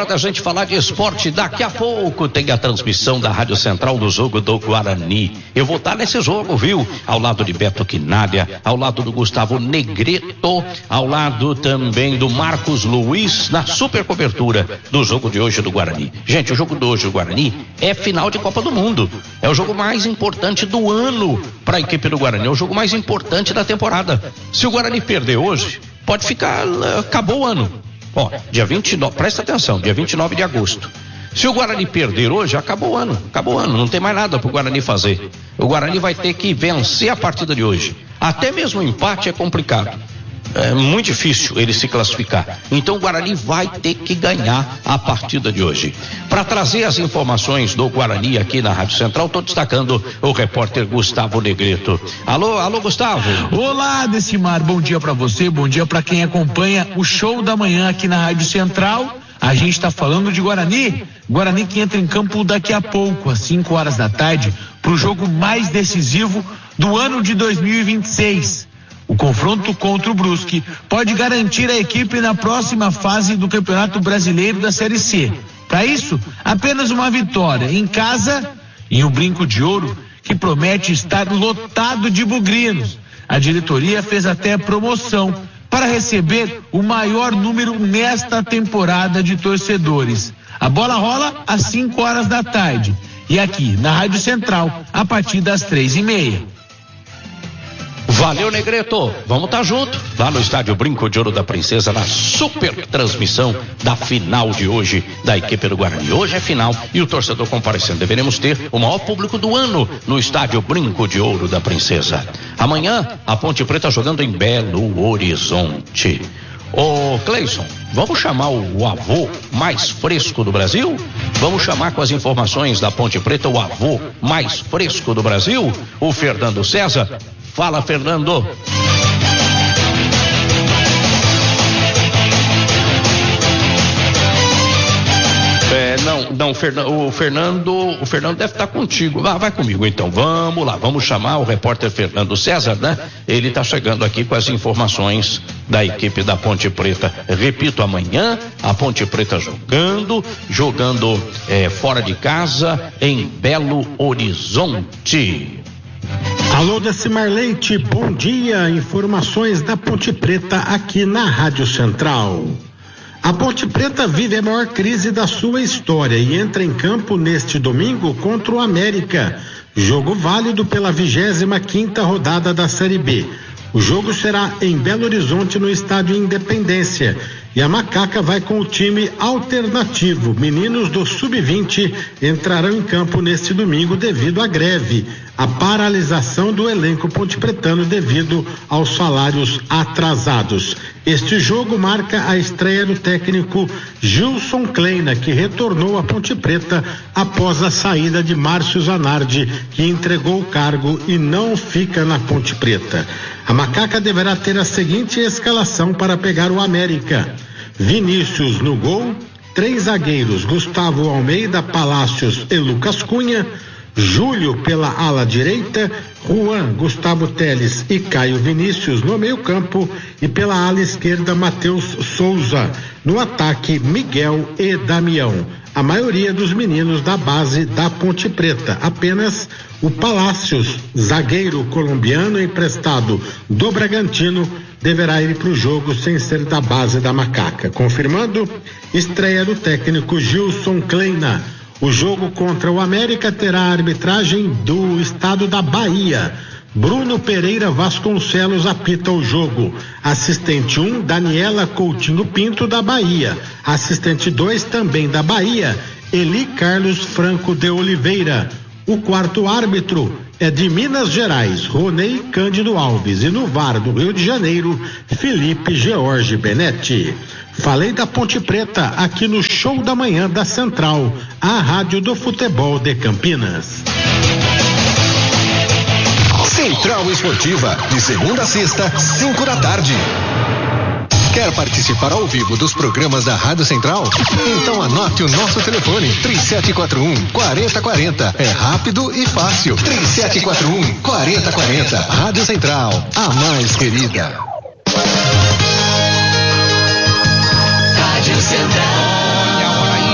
hora da gente falar de esporte. Daqui a pouco tem a transmissão da Rádio Central do jogo do Guarani. Eu vou estar nesse jogo, viu? Ao lado de Beto Quinalha, ao lado do Gustavo Negreto, ao lado também do Marcos Luiz, na super cobertura do jogo de hoje do Guarani. Gente, o jogo de hoje do Guarani é final de Copa do Mundo. É o jogo mais importante do ano para a equipe do Guarani. É o jogo mais importante da temporada. Se o Guarani perder hoje, pode ficar, acabou o ano. Ó, dia 29, presta atenção, dia 29 de agosto. Se o Guarani perder hoje, acabou o ano, não tem mais nada pro Guarani fazer. O Guarani vai ter que vencer a partida de hoje. Até mesmo o empate é complicado. É muito difícil ele se classificar. Então o Guarani vai ter que ganhar a partida de hoje. Para trazer as informações do Guarani aqui na Rádio Central, estou destacando o repórter Gustavo Negreto. Alô Gustavo. Olá, Decimar, bom dia para você, bom dia para quem acompanha o show da manhã aqui na Rádio Central. A gente está falando de Guarani que entra em campo daqui a pouco, às 5 horas da tarde, para o jogo mais decisivo do ano de 2026. O confronto contra o Brusque pode garantir a equipe na próxima fase do Campeonato Brasileiro da Série C. Para isso, apenas uma vitória em casa e um brinco de ouro que promete estar lotado de bugrinos. A diretoria fez até promoção para receber o maior número nesta temporada de torcedores. A bola rola às 5 horas da tarde e aqui na Rádio Central a partir das 3:30. Valeu, Negreto. Vamos estar junto lá no estádio Brinco de Ouro da Princesa, na super transmissão da final de hoje da equipe do Guarani. Hoje é final e o torcedor comparecendo. Deveremos ter o maior público do ano no estádio Brinco de Ouro da Princesa. Amanhã, a Ponte Preta jogando em Belo Horizonte. Ô Cleison, vamos chamar o avô mais fresco do Brasil? Vamos chamar com as informações da Ponte Preta o avô mais fresco do Brasil? O Fernando César. Fala, Fernando. O Fernando deve estar contigo. Vai comigo então, vamos lá, vamos chamar o repórter Fernando César, né? Ele está chegando aqui com as informações da equipe da Ponte Preta. Repito, amanhã a Ponte Preta jogando fora de casa em Belo Horizonte. Alô, Decimar Leite, bom dia. Informações da Ponte Preta aqui na Rádio Central. A Ponte Preta vive a maior crise da sua história e entra em campo neste domingo contra o América. Jogo válido pela 25ª rodada da Série B. O jogo será em Belo Horizonte, no estádio Independência. E a Macaca vai com o time alternativo. Meninos do Sub-20 entrarão em campo neste domingo devido à greve, a paralisação do elenco pontepretano devido aos salários atrasados. Este jogo marca a estreia do técnico Gilson Kleina, que retornou à Ponte Preta após a saída de Márcio Zanardi, que entregou o cargo e não fica na Ponte Preta. A Macaca deverá ter a seguinte escalação para pegar o América: Vinícius no gol, 3 zagueiros, Gustavo Almeida, Palácios e Lucas Cunha, Júlio pela ala direita, Juan, Gustavo Teles e Caio Vinícius no meio campo e pela ala esquerda Matheus Souza. No ataque, Miguel e Damião. A maioria dos meninos da base da Ponte Preta. Apenas o Palácios, zagueiro colombiano emprestado do Bragantino, deverá ir para o jogo sem ser da base da Macaca. Confirmando, estreia do técnico Gilson Kleina. O jogo contra o América terá a arbitragem do estado da Bahia. Bruno Pereira Vasconcelos apita o jogo. Assistente 1, Daniela Coutinho Pinto, da Bahia. Assistente 2, também da Bahia, Eli Carlos Franco de Oliveira. O quarto árbitro é de Minas Gerais, Ronei Cândido Alves. E no VAR do Rio de Janeiro, Felipe George Benetti. Falei da Ponte Preta aqui no Show da Manhã da Central, a rádio do futebol de Campinas. Central Esportiva, de segunda a sexta, 5 da tarde. Quer participar ao vivo dos programas da Rádio Central? Então anote o nosso telefone, 3741-4040. É rápido e fácil. 3741-4040. Rádio Central, a mais querida. Rádio Central.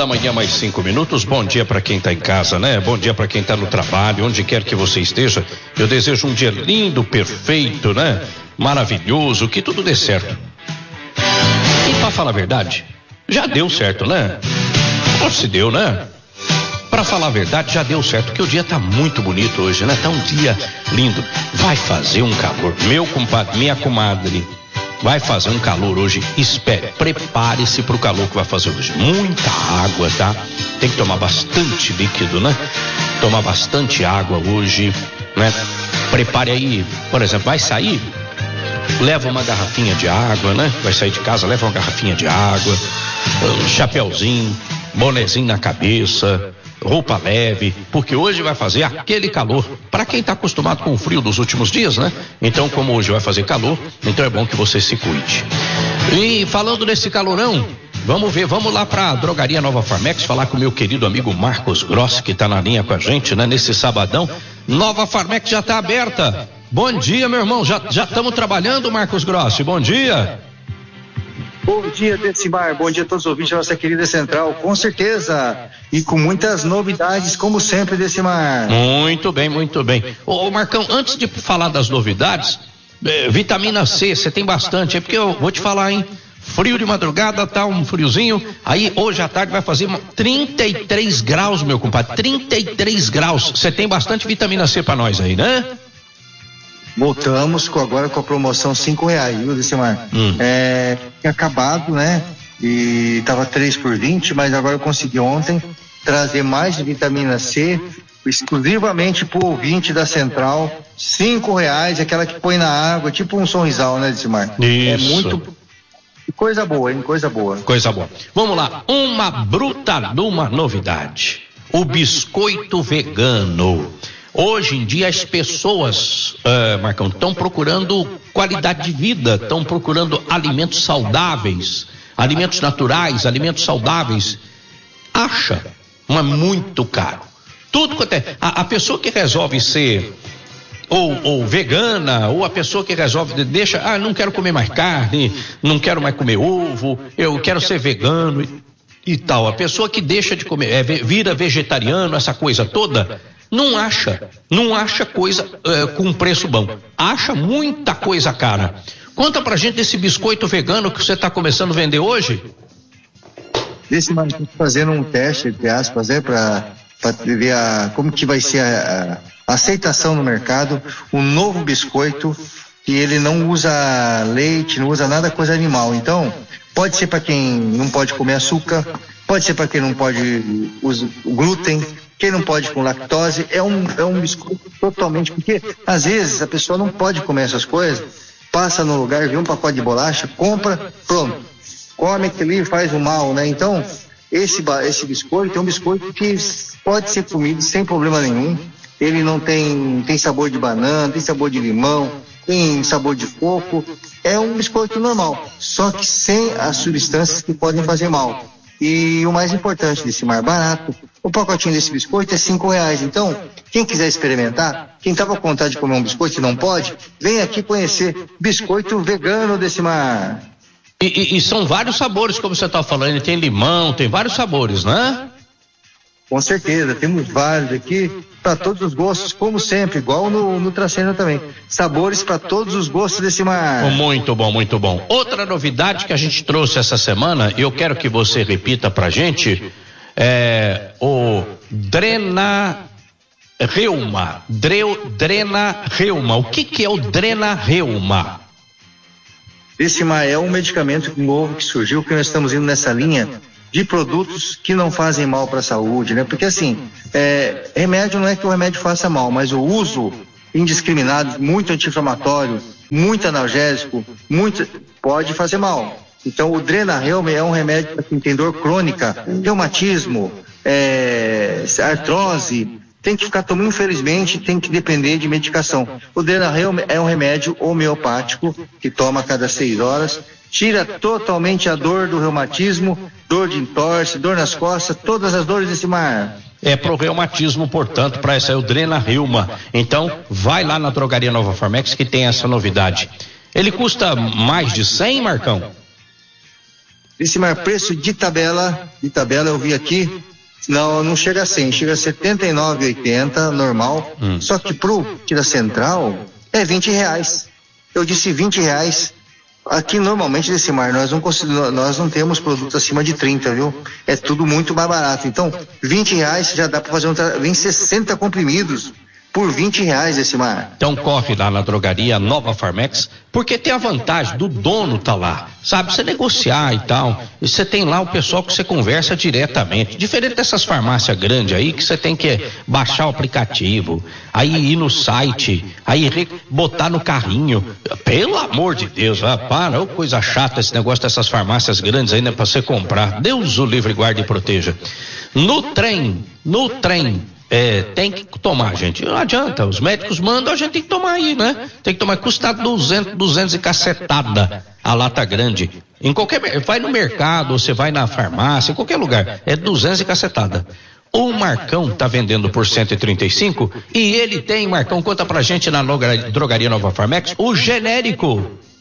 8h, mais 5 minutos. Bom dia para quem está em casa, né? Bom dia para quem está no trabalho, onde quer que você esteja. Eu desejo um dia lindo, perfeito, né? Maravilhoso, que tudo dê certo. E para falar a verdade, já deu certo, né? Ou se deu, né? Para falar a verdade, já deu certo, porque o dia tá muito bonito hoje, né? Tá um dia lindo. Vai fazer um calor. Meu compadre, minha comadre, vai fazer um calor hoje. Espere, prepare-se pro calor que vai fazer hoje. Muita água, tá? Tem que tomar bastante líquido, né? Tomar bastante água hoje, né? Prepare aí, por exemplo, vai sair, leva uma garrafinha de água, né? Vai sair de casa, leva uma garrafinha de água, um chapéuzinho, bonezinho na cabeça, roupa leve, porque hoje vai fazer aquele calor. Para quem está acostumado com o frio dos últimos dias, né? Então, como hoje vai fazer calor, então é bom que você se cuide. E falando nesse calorão, vamos lá para a Drogaria Nova Farmex, falar com o meu querido amigo Marcos Grossi, que está na linha com a gente, né? Nesse sabadão. Nova Farmex já está aberta. Bom dia, meu irmão. Já estamos trabalhando, Marcos Grossi. Bom dia. Bom dia, Decimar. Bom dia a todos os ouvintes da nossa querida Central. Com certeza. E com muitas novidades, como sempre, Decimar. Muito bem, muito bem. Ô, Marcão, antes de falar das novidades, vitamina C, você tem bastante. É porque eu vou te falar, hein? Frio de madrugada, tá um friozinho. Aí, hoje à tarde vai fazer 33 graus, meu compadre. 33 graus. Você tem bastante vitamina C pra nós aí, né? Voltamos agora com a promoção R$5, viu, Decimar? Tinha acabado, né? E tava 3 por 20, mas agora eu consegui ontem trazer mais de vitamina C, exclusivamente pro ouvinte da Central. R$5, aquela que põe na água, tipo um sorrisal, né, Decimar? Isso. É muito... Coisa boa, hein? Coisa boa. Coisa boa. Vamos lá, uma bruta numa novidade. O biscoito vegano. Hoje em dia as pessoas, Marcão, estão procurando qualidade de vida, estão procurando alimentos saudáveis, alimentos naturais, alimentos saudáveis. Acha, mas muito caro. Tudo quanto é. A pessoa que resolve ser ou vegana, ou a pessoa que resolve, não quero comer mais carne, não quero mais comer ovo, eu quero ser vegano e tal. A pessoa que deixa de comer, vira vegetariano, essa coisa toda, não acha coisa com preço bom, acha muita coisa cara. Conta pra gente desse biscoito vegano que você está começando a vender hoje. Desse momento, fazendo um teste, entre aspas, para ver como que vai ser a aceitação no mercado, um novo biscoito que ele não usa leite, não usa nada coisa animal. Então, pode ser para quem não pode comer açúcar, pode ser para quem não pode usar glúten, quem não pode com lactose. É um biscoito totalmente, porque às vezes a pessoa não pode comer essas coisas, passa no lugar, vê um pacote de bolacha, compra, pronto, come aquilo e faz o mal, né? Então, esse biscoito é um biscoito que pode ser comido sem problema nenhum. Ele não tem sabor de banana, tem sabor de limão, tem sabor de coco. É um biscoito normal, só que sem as substâncias que podem fazer mal. E o mais importante desse mais barato, o pacotinho desse biscoito é R$5. Então, quem quiser experimentar, quem estava com vontade de comer um biscoito e não pode, vem aqui conhecer biscoito vegano desse mar. E são vários sabores, como você está falando, tem limão, tem vários sabores, né? Com certeza, temos vários aqui, para todos os gostos, como sempre, igual no Tracena também. Sabores para todos os gostos desse mar. Muito bom, muito bom. Outra novidade que a gente trouxe essa semana, eu quero que você repita pra gente, o Drena Reuma. Drena Reuma. O que é o Drena Reuma? Esse mar é um medicamento novo que surgiu, que nós estamos indo nessa linha de produtos que não fazem mal para a saúde, né? Porque assim, remédio não é que o remédio faça mal, mas o uso indiscriminado, muito anti-inflamatório, muito analgésico, pode fazer mal. Então o Drena-Reuma é um remédio para quem tem dor crônica, reumatismo, artrose, tem que ficar tomando, infelizmente, tem que depender de medicação. O Drena-Reuma é um remédio homeopático que toma a cada 6 horas, tira totalmente a dor do reumatismo, dor de entorse, dor nas costas, todas as dores desse mar. É pro reumatismo, portanto, para essa é o Drena Reuma. Então, vai lá na Drogaria Nova Farmex que tem essa novidade. Ele custa mais de 100, Marcão? Decimar, preço de tabela eu vi aqui, não chega a 100, chega a 79,80 normal, só que pro Tira Central é R$20. Eu disse R$20. Aqui normalmente, Decimar, nós não temos produto acima de 30, viu? É tudo muito mais barato. Então, R$20 já dá para fazer vem 60 comprimidos por R$20, Decimar. Então corre lá na drogaria Nova Farmex, porque tem a vantagem do dono tá lá, sabe? Você negociar e tal, e você tem lá o pessoal que você conversa diretamente, diferente dessas farmácias grandes aí, que você tem que baixar o aplicativo, aí ir no site, aí botar no carrinho, pelo amor de Deus, para, ô coisa chata esse negócio dessas farmácias grandes aí, né, pra você comprar, Deus o livre, guarde e proteja. No trem, tem que tomar, gente. Não adianta, os médicos mandam, a gente tem que tomar aí, né? Tem que tomar, custa 200 e cacetada a lata grande. Vai no mercado, ou você vai na farmácia, em qualquer lugar, é 200 e cacetada. O Marcão tá vendendo por 135 e ele tem, Marcão, conta pra gente na drogaria Nova Farmex, o genérico.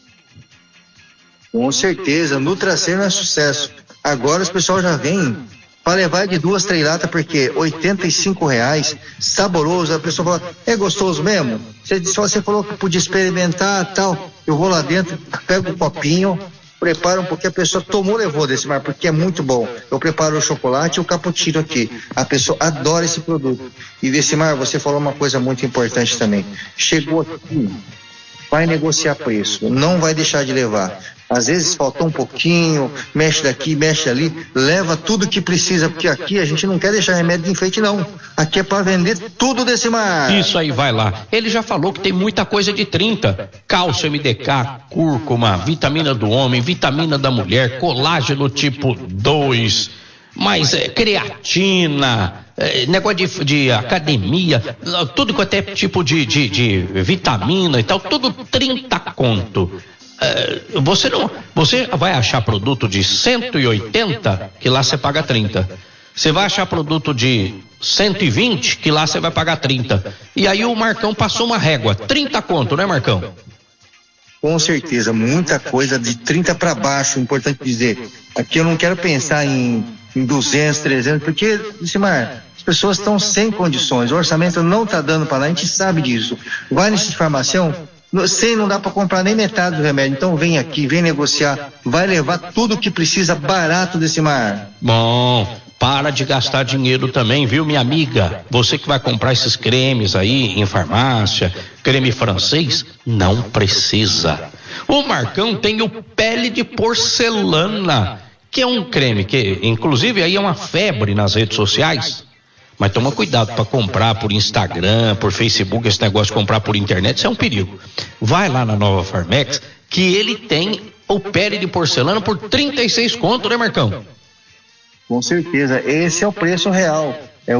Com certeza, Nutraceno é sucesso. Agora os pessoal já vem para levar de 2, 3 latas, porque R$85, saboroso. A pessoa fala, é gostoso mesmo? Você falou que podia experimentar tal. Eu vou lá dentro, pego um copinho, preparo um pouquinho, a pessoa tomou, levou, Decimar, porque é muito bom. Eu preparo o chocolate e o cappuccino aqui. A pessoa adora esse produto. E Decimar, você falou uma coisa muito importante também. Chegou aqui, vai negociar preço, não vai deixar de levar. Às vezes faltou um pouquinho, mexe daqui, mexe ali, leva tudo que precisa, porque aqui a gente não quer deixar remédio de enfeite, não. Aqui é para vender tudo, Decimar. Isso aí, vai lá. Ele já falou que tem muita coisa de 30. Cálcio, MDK, cúrcuma, vitamina do homem, vitamina da mulher, colágeno tipo 2, mas creatina, negócio de academia, tudo quanto é tipo de vitamina e tal, tudo 30 conto. Você vai achar produto de 180 que lá você paga 30. Você vai achar produto de 120 que lá você vai pagar 30. E aí o Marcão passou uma régua, 30 conto, né, Marcão? Com certeza, muita coisa de 30 para baixo, importante dizer. Aqui eu não quero pensar em 200, 300, porque, Decimar, as pessoas estão sem condições, o orçamento não está dando para lá, a gente sabe disso. Vai nesse farmacião, não dá para comprar nem metade do remédio, então vem aqui, vem negociar, vai levar tudo o que precisa barato, Decimar. Bom, para de gastar dinheiro também, viu, minha amiga? Você que vai comprar esses cremes aí em farmácia, creme francês, não precisa. O Marcão tem o Pele de Porcelana, que é um creme que, inclusive, aí é uma febre nas redes sociais. Mas toma cuidado para comprar por Instagram, por Facebook, esse negócio de comprar por internet, isso é um perigo. Vai lá na Nova Farmex, que ele tem o Pele de Porcelana por 36 conto, né, Marcão? Com certeza, esse é o preço real.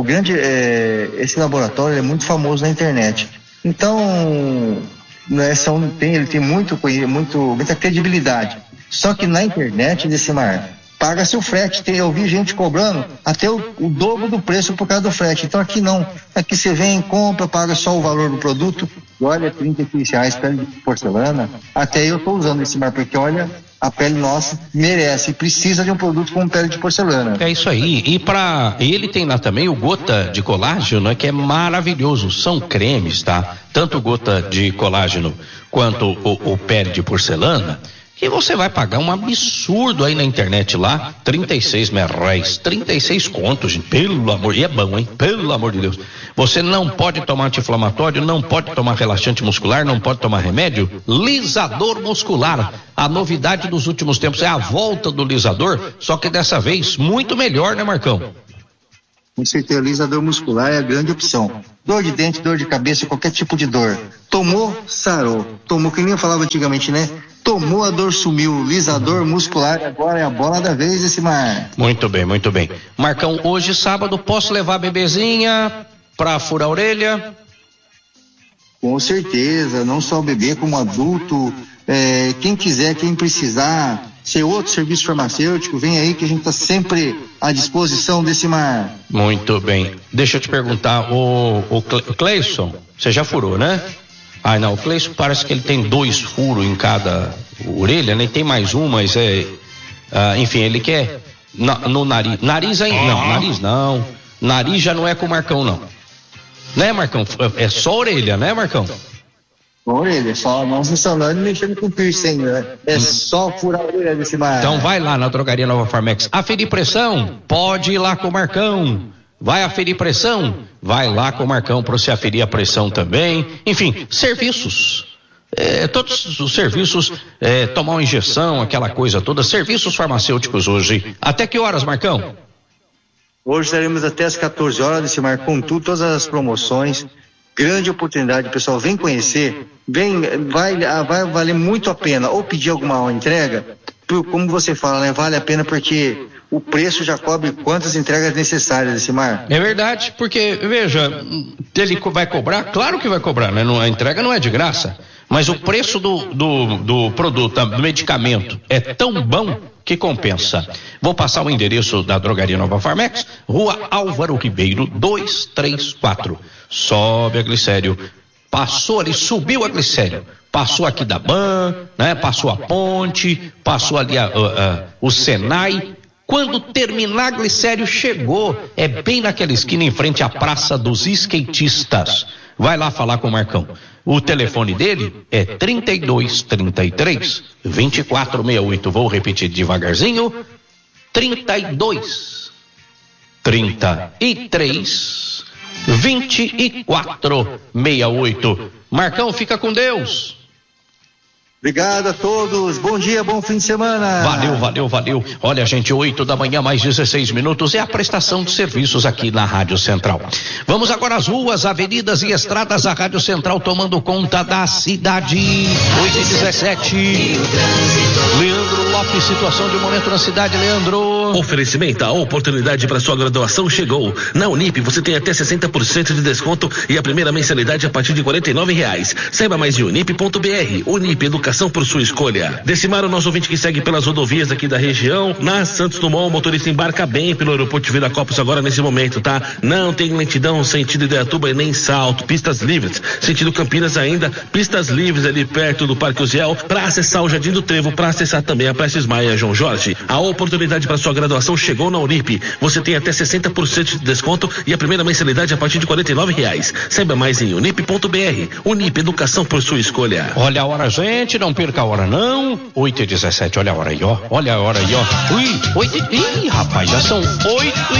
Esse laboratório é muito famoso na internet. Então, ele tem muita credibilidade. Só que na internet, Decimar, paga-se o frete. Eu vi gente cobrando até o dobro do preço por causa do frete. Então aqui não. Aqui você vem, compra, paga só o valor do produto. E olha, R$36 pele de porcelana. Até eu estou usando esse mar, porque olha, a pele nossa merece, precisa de um produto como pele de porcelana. É isso aí. E ele tem lá também o gota de colágeno, né, que é maravilhoso. São cremes, tá? Tanto gota de colágeno quanto o pele de porcelana, que você vai pagar um absurdo aí na internet lá, 36 reais, 36 contos, gente, pelo amor, e é bom, hein, pelo amor de Deus. Você não pode tomar anti-inflamatório, não pode tomar relaxante muscular, não pode tomar remédio. Lisador muscular, a novidade dos últimos tempos é a volta do lisador, só que dessa vez muito melhor, né, Marcão? Com certeza, lisador muscular é a grande opção. Dor de dente, dor de cabeça, qualquer tipo de dor. Tomou, sarou. Tomou, que nem eu falava antigamente, né? Tomou, a dor sumiu. Lisador muscular, agora é a bola da vez, esse mar. Muito bem, muito bem. Marcão, hoje sábado, posso levar a bebezinha pra furar a orelha? Com certeza, não só o bebê, como adulto. Quem quiser, quem precisar, ser outro serviço farmacêutico, vem aí que a gente está sempre à disposição desse mar. Muito bem. Deixa eu te perguntar, o Cleison, você já furou, né? Ah, não, o Cleison parece que ele tem 2 furos em cada orelha, nem tem mais um, mas enfim, ele quer no nariz. Nariz ainda, não, nariz não. Nariz já não é com o Marcão, não. Né, Marcão? É só orelha, né, Marcão? Orelha, só não funcionando mexendo com piercing, né? É só furar a orelha desse mar. Então vai lá na Drogaria Nova Farmex. Aferir pressão? Pode ir lá com o Marcão. Vai aferir pressão? Vai lá com o Marcão para você aferir a pressão também. Enfim, serviços. Todos os serviços, tomar uma injeção, aquela coisa toda. Serviços farmacêuticos hoje. Até que horas, Marcão? Hoje estaremos até as 14 horas desse mar com tudo, todas as promoções. Grande oportunidade, pessoal, vem conhecer, vai valer muito a pena, ou pedir alguma entrega, como você fala, né, vale a pena porque o preço já cobre quantas entregas necessárias desse mar. É verdade, porque, veja, ele vai cobrar, claro que vai cobrar, né, a entrega não é de graça, mas o preço do produto, do medicamento é tão bom que compensa. Vou passar o endereço da Drogaria Nova Farmex, Rua Álvaro Ribeiro, 234. Sobe a Glicério, passou ali, subiu a Glicério, passou aqui da Ban, né? Passou a ponte, passou ali o Senai. Quando terminar a Glicério, chegou, é bem naquela esquina em frente à Praça dos Skatistas. Vai lá falar com o Marcão. O telefone dele é 3233-2468. Vou repetir devagarzinho. 3233-2468. Marcão, fica com Deus. Obrigado a todos, bom dia, bom fim de semana. Valeu. Olha, gente, 8 da manhã, mais 16 minutos, é a prestação de serviços aqui na Rádio Central. Vamos agora às ruas, avenidas e estradas da Rádio Central tomando conta da cidade. 8h17. Leandro Lopes, situação de momento na cidade, Leandro. Oferecimento, a oportunidade para sua graduação chegou. Na Unip você tem até 60% de desconto e a primeira mensalidade a partir de R$49. Saiba mais em unip.br. Unip, educação por sua escolha. Decimar o nosso ouvinte que segue pelas rodovias aqui da região. Na Santos Dumont, o motorista embarca bem pelo aeroporto de Viracopos agora nesse momento, tá? Não tem lentidão sentido Indaiatuba e nem Salto. Pistas livres. Sentido Campinas ainda. Pistas livres ali perto do Parque Uziel para acessar o Jardim do Trevo, para acessar também a Prestes Maia João Jorge. A oportunidade para sua graduação chegou na Unip. Você tem até 60% de desconto e a primeira mensalidade a partir de R$49. Saiba mais em unip.br. Unip, educação por sua escolha. Olha a hora, gente, não perca a hora não. 8h17, olha a hora aí, ó. Ui, 8h... Ih, rapaz, já são 8h